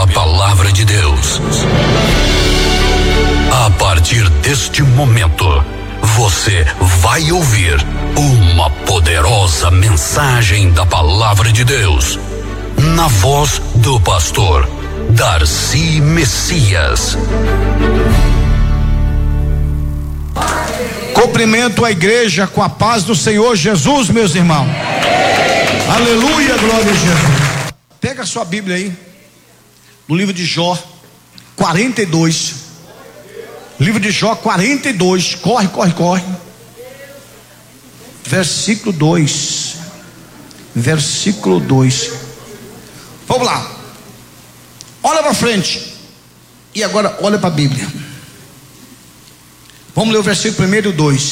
da palavra de Deus. A partir deste momento, você vai ouvir uma poderosa mensagem da palavra de Deus, na voz do pastor Darcy Messias. Cumprimento a igreja com a paz do Senhor Jesus, meus irmãos. Aleluia, glória a Jesus. Pega a sua Bíblia aí, no livro de Jó 42. Livro de Jó 42. Corre. Versículo 2. Versículo 2. Vamos lá. Olha para frente. E agora olha para a Bíblia. Vamos ler o versículo 1 e o 2.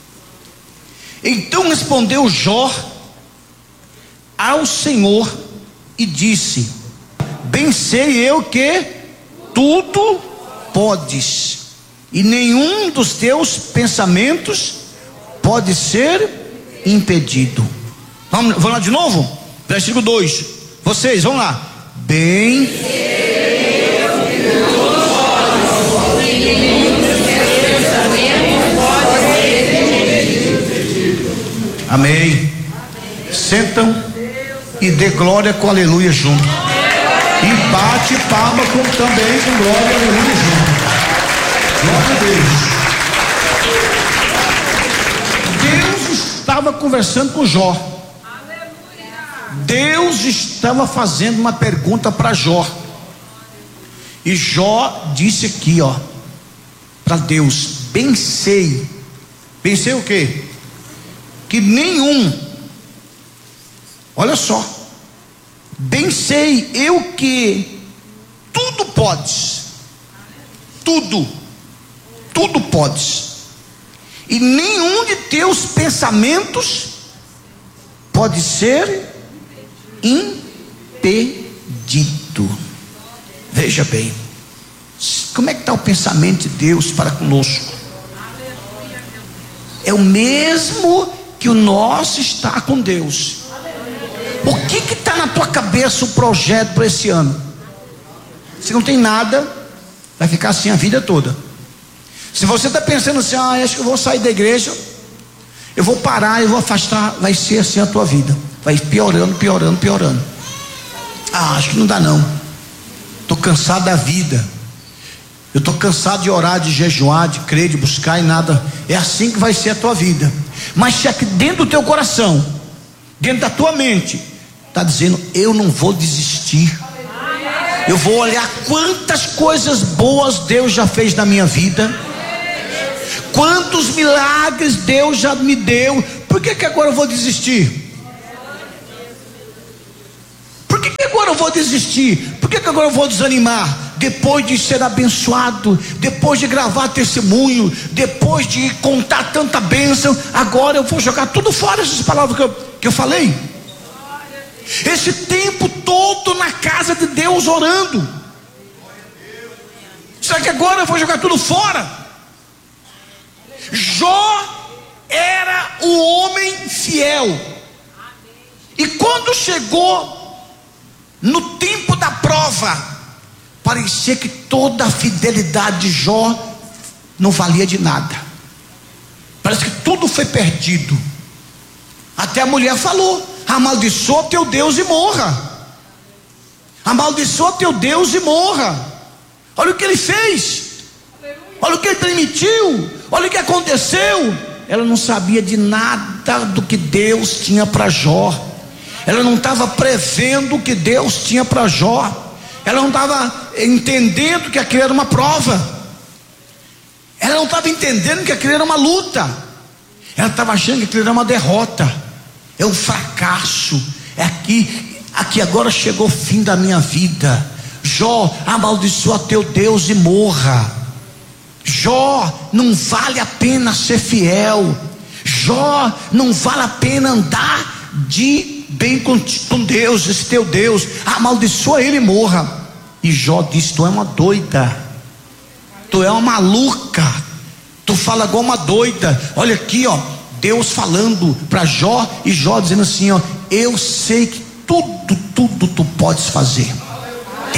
Então respondeu Jó ao Senhor e disse: bem sei eu que tudo podes, e nenhum dos teus pensamentos pode ser impedido. Vamos lá de novo? Versículo 2. Vocês, vamos lá. Bem sei eu que tudo podes, e nenhum dos teus pensamentos pode ser impedido. Amém. Sentam e dê glória com aleluia junto. E bate palma também com glória, aleluia junto. Glória a Deus. Deus estava conversando com Jó. Deus estava fazendo uma pergunta para Jó. E Jó disse aqui, ó, para Deus: bem sei o quê? Que nenhum, olha só, bem sei eu que tudo podes, tudo podes, e nenhum de teus pensamentos pode ser impedido. Veja bem, como é que está o pensamento de Deus para conosco? É o mesmo que o nosso está com Deus. O que está na tua cabeça o projeto para esse ano? Se não tem nada, vai ficar assim a vida toda. Se você está pensando assim: acho que eu vou sair da igreja, eu vou parar, eu vou afastar, vai ser assim a tua vida. Vai piorando. Acho que não dá não. Estou cansado da vida. Eu estou cansado de orar, de jejuar, de crer, de buscar e nada. É assim que vai ser a tua vida. Mas se aqui dentro do teu coração, dentro da tua mente, está dizendo: eu não vou desistir. Eu vou olhar quantas coisas boas Deus já fez na minha vida, quantos milagres Deus já me deu. Por que agora eu vou desistir? Por que agora eu vou desistir? Por que agora eu vou desanimar? Depois de ser abençoado, depois de gravar testemunho, depois de contar tanta bênção, agora eu vou jogar tudo fora, essas palavras que eu falei. Esse tempo todo na casa de Deus orando. Será que agora eu vou jogar tudo fora? Jó era o homem fiel. E quando chegou no tempo da prova, parecia que toda a fidelidade de Jó não valia de nada. Parece que tudo foi perdido. Até a mulher falou: amaldiçoa teu Deus e morra. Amaldiçoa teu Deus e morra. Olha o que ele fez, olha o que ele permitiu, olha o que aconteceu. Ela não sabia de nada do que Deus tinha para Jó. Ela não estava prevendo o que Deus tinha para Jó. Ela não estava entendendo que aquilo era uma prova. Ela não estava entendendo que aquilo era uma luta. Ela estava achando que aquilo era uma derrota, é um fracasso. É aqui agora chegou o fim da minha vida. Jó, amaldiçoa teu Deus e morra. Jó, não vale a pena ser fiel. Jó, não vale a pena andar de bem com Deus, esse teu Deus. Amaldiçoa ele e morra. E Jó disse: tu é uma doida, tu é uma maluca, tu fala igual uma doida. Olha aqui, ó, Deus falando para Jó, e Jó dizendo assim, ó: eu sei que tudo tu podes fazer. Tem nada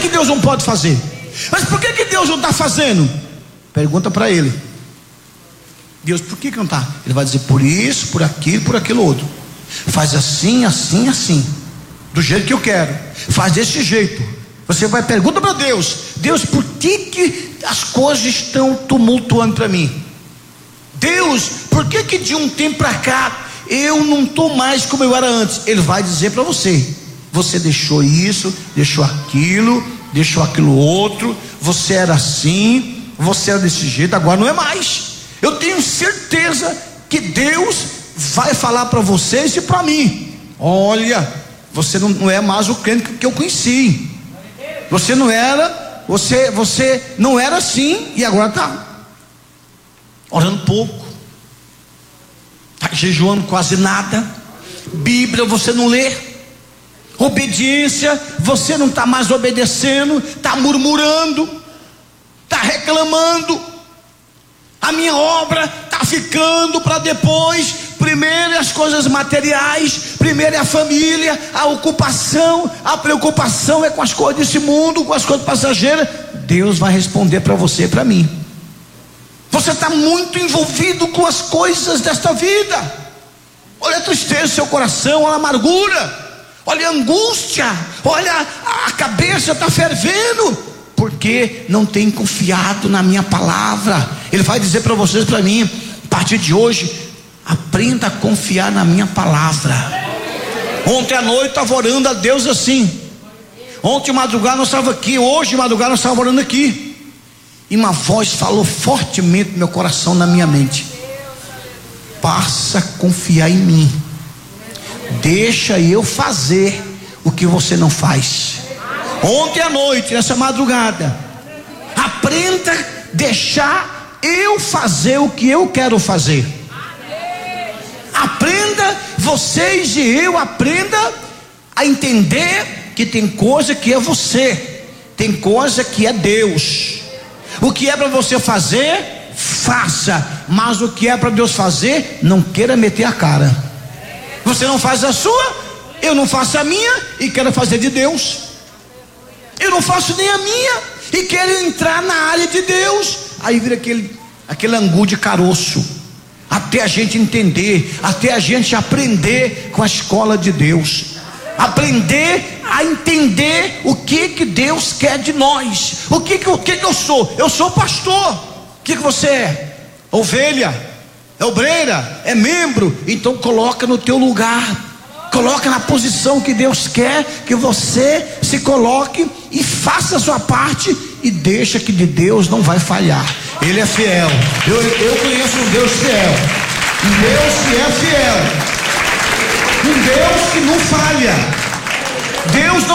que Deus não pode fazer? Mas por que Deus não está fazendo? Pergunta para Ele. Deus, por que não está? Ele vai dizer, por isso, por aquilo outro. Faz assim, assim, assim, do jeito que eu quero. Faz desse jeito. Você vai pergunta para Deus, Deus, por que as coisas estão tumultuando para mim? Deus, por que de um tempo para cá eu não estou mais como eu era antes? Ele vai dizer para você, você deixou isso, deixou aquilo outro, você era assim, você era desse jeito, agora não é mais. Eu tenho certeza que Deus vai falar para vocês e para mim, olha, você não é mais o crente que eu conheci. Você não era, você não era assim e agora está orando pouco, está jejuando quase nada, Bíblia você não lê, obediência você não está mais obedecendo, está murmurando, está reclamando. A minha obra está ficando para depois. Primeiro é as coisas materiais, primeiro é a família, a ocupação, a preocupação é com as coisas desse mundo, com as coisas passageiras. Deus vai responder para você e para mim. Você está muito envolvido com as coisas desta vida. Olha a tristeza do seu coração, olha a amargura, olha a angústia, olha a cabeça está fervendo, porque não tem confiado na minha palavra. Ele vai dizer para vocês, para mim, a partir de hoje, aprenda a confiar na minha palavra. Ontem à noite eu estava orando a Deus assim. Ontem de madrugada nós estávamos aqui, hoje de madrugada nós estávamos orando aqui. E uma voz falou fortemente no meu coração, na minha mente: passa a confiar em mim. Deixa eu fazer o que você não faz. Ontem à noite, nessa madrugada, aprenda a deixar eu fazer o que eu quero fazer. Aprenda, vocês e eu, aprenda a entender que tem coisa que é você, tem coisa que é Deus. O que é para você fazer, faça, mas o que é para Deus fazer, não queira meter a cara. Você não faz a sua, eu não faço a minha e quero fazer de Deus. Eu não faço nem a minha e quero entrar na área de Deus. Aí vira aquele angu de caroço, até a gente entender, até a gente aprender com a escola de Deus, aprender a entender o que Deus quer de nós. O que eu sou? Eu sou pastor. O que você é? Ovelha, é obreira, é membro. Então coloca no teu lugar, coloca na posição que Deus quer que você se coloque e faça a sua parte e deixa que de Deus não vai falhar. Ele é fiel. Eu conheço um Deus fiel, um Deus que é fiel, um Deus que não falha. Deus não